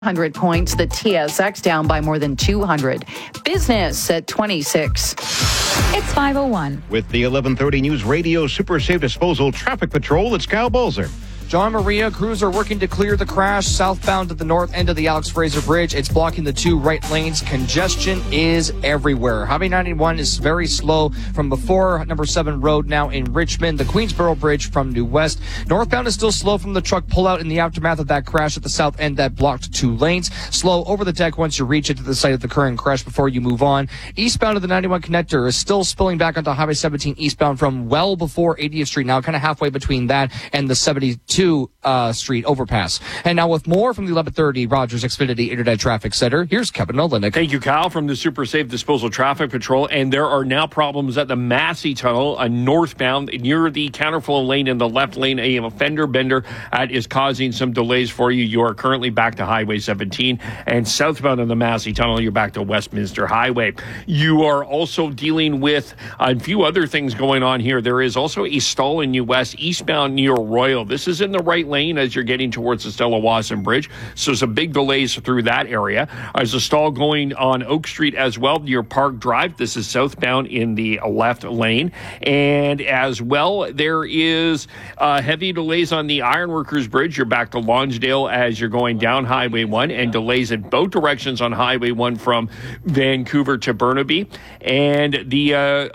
100 points. The TSX down by more than 200. Business at 26. It's 5:01. With the 11:30 News Radio Super Safe Disposal Traffic Patrol, it's Kyle Balzer. John Maria, crews are working to clear the crash southbound at the north end of the Alex Fraser Bridge. It's blocking the two right lanes. Congestion is everywhere. Highway 91 is very slow from before number 7 road now in Richmond. The Queensboro Bridge from New West. Northbound is still slow from the truck pullout in the aftermath of that crash at the south end that blocked 2 lanes. Slow over the deck once you reach it to the site of the current crash before you move on. Eastbound of the 91 connector is still spilling back onto Highway 17 eastbound from well before 80th Street, now kind of halfway between that and the 72 Street overpass. And now with more from the 1130 Rogers Xfinity Internet Traffic Center, here's Kevin Olenek. Thank you, Kyle, from the Super Safe Disposal Traffic Patrol. And there are now problems at the Massey Tunnel northbound near the counterflow lane in the left lane. A fender bender is causing some delays for you. You are currently back to Highway 17, and southbound on the Massey Tunnel, you're back to Westminster Highway. You are also dealing with a few other things going on here. There is also a stall in US eastbound near Royal. This is in the right lane as you're getting towards the Stella Wasson Bridge. So some big delays through that area. There's a stall going on Oak Street as well near Park Drive. This is southbound in the left lane. And as well, there is heavy delays on the Ironworkers Bridge. You're back to Lonsdale as you're going down Highway 1, and delays in both directions on Highway 1 from Vancouver to Burnaby. And the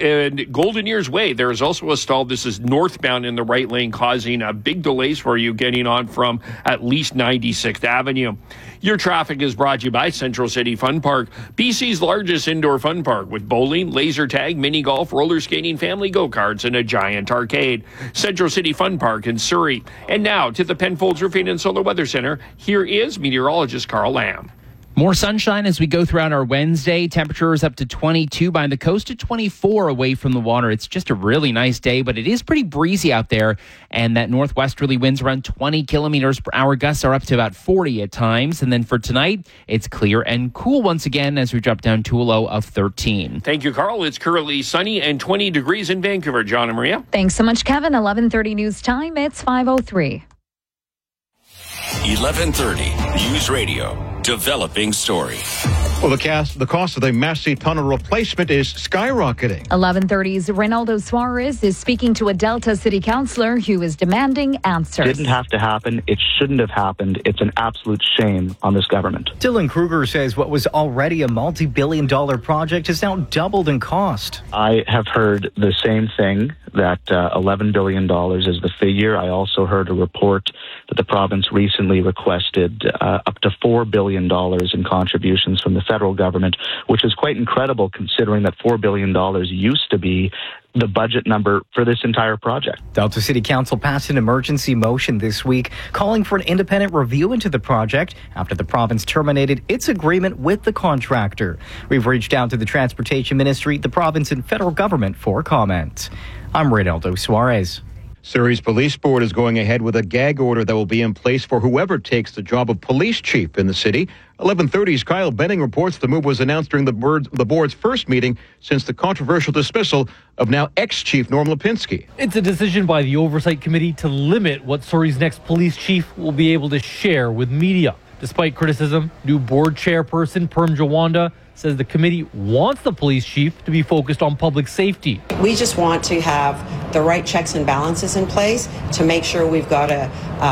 Golden Ears Way, there is also a stall. This is northbound in the right lane, causing big delays for you getting on from at least 96th Avenue. Your traffic is brought to you by Central City Fun Park, BC's largest indoor fun park with bowling, laser tag, mini golf, roller skating, family go-karts, and a giant arcade. Central City Fun Park in Surrey. And now to the Penfolds Roofing and Solar Weather Center. Here is meteorologist Carl Lamb. More sunshine as we go throughout our Wednesday. Temperatures up to 22 by the coast to 24 away from the water. It's just a really nice day, but it is pretty breezy out there. And that northwesterly winds around 20 kilometers per hour. Gusts are up to about 40 at times. And then for tonight, it's clear and cool once again as we drop down to a low of 13. Thank you, Carl. It's currently sunny and 20 degrees in Vancouver. John and Maria. Thanks so much, Kevin. 11:30 news time. It's 5:03. 1130 News Radio. Developing story. Well, the cost of the Massey Tunnel replacement is skyrocketing. 11:30's Reynaldo Suarez is speaking to a Delta City councillor who is demanding answers. It didn't have to happen. It shouldn't have happened. It's an absolute shame on this government. Dylan Kruger says what was already a multi-billion-dollar project has now doubled in cost. I have heard the same thing, that $11 billion is the figure. I also heard a report that the province recently requested up to $4 billion in contributions from the federal government, which is quite incredible considering that $4 billion used to be the budget number for this entire project. Delta City Council passed an emergency motion this week calling for an independent review into the project after the province terminated its agreement with the contractor. We've reached out to the Transportation Ministry, the province, and federal government for comment. I'm Reynaldo Suarez. Surrey's Police Board is going ahead with a gag order that will be in place for whoever takes the job of police chief in the city. 11:30's Kyle Benning reports the move was announced during the board's first meeting since the controversial dismissal of now ex-chief Norm Lipinski. It's a decision by the Oversight Committee to limit what Surrey's next police chief will be able to share with media. Despite criticism, new board chairperson Perm Jawanda says the committee wants the police chief to be focused on public safety. We just want to have the right checks and balances in place to make sure we've got a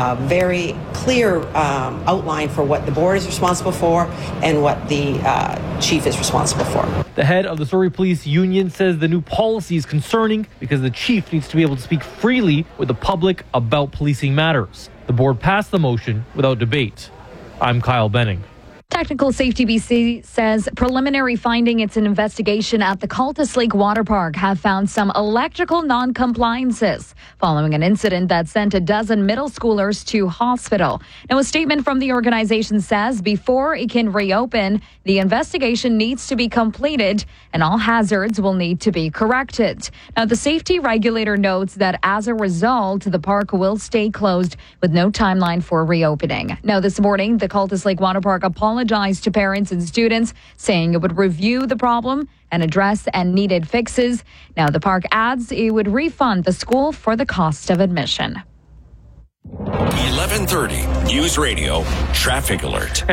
very clear outline for what the board is responsible for and what the chief is responsible for. The head of the Surrey Police Union says the new policy is concerning because the chief needs to be able to speak freely with the public about policing matters. The board passed the motion without debate. I'm Kyle Benning. Technical Safety BC says preliminary finding its investigation at the Cultus Lake Water Park have found some electrical non-compliances following an incident that sent a dozen middle schoolers to hospital. Now, a statement from the organization says before it can reopen, the investigation needs to be completed and all hazards will need to be corrected. Now, the safety regulator notes that as a result, the park will stay closed with no timeline for reopening. Now, this morning, the Cultus Lake Water Park apologized to parents and students, saying it would review the problem and address and needed fixes. Now, the park adds it would refund the school for the cost of admission. 1130 News Radio Traffic Alert.